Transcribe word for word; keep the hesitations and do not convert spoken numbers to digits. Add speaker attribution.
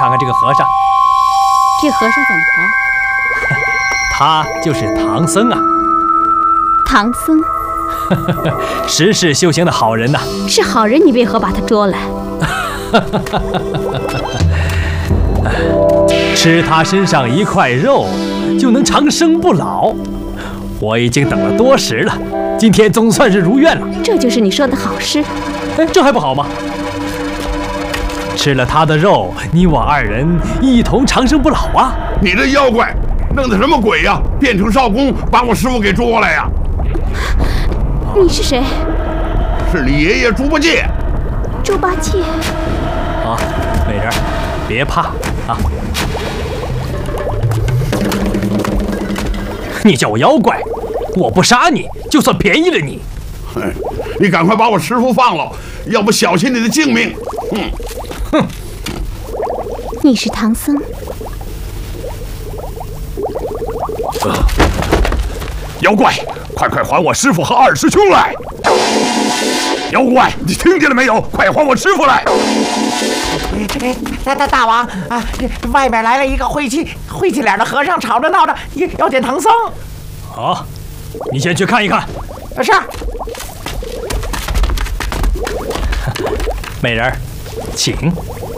Speaker 1: 看看这个和尚。
Speaker 2: 这和尚怎么了？
Speaker 1: 他就是唐僧啊。
Speaker 2: 唐僧，
Speaker 1: 十世修行的好人呐、啊。
Speaker 2: 是好人，你为何把他捉来？
Speaker 1: 吃他身上一块肉，就能长生不老。我已经等了多时了，今天总算是如愿了。
Speaker 2: 这就是你说的好事？
Speaker 1: 哎，这还不好吗？吃了他的肉，你我二人一同长生不老啊！
Speaker 3: 你这妖怪，弄的什么鬼呀？变成少公，把我师傅给捉来呀！
Speaker 2: 你是谁？
Speaker 3: 是你爷爷猪八戒。
Speaker 2: 猪八戒。
Speaker 1: 啊，美人，别怕啊！你叫我妖怪，我不杀你，就算便宜了你。
Speaker 3: 哼，你赶快把我师傅放了，要不小心你的性命。嗯，
Speaker 1: 哼。
Speaker 2: 你是唐僧。
Speaker 3: 呃，妖怪，快快还我师傅和二师兄来！妖怪，你听见了没有？快还我师傅来！
Speaker 4: 大大大王啊，外面来了一个晦气晦气脸的和尚，吵着闹着要见唐僧。
Speaker 1: 好，你先去看一看。
Speaker 4: 是。
Speaker 1: 美人，请。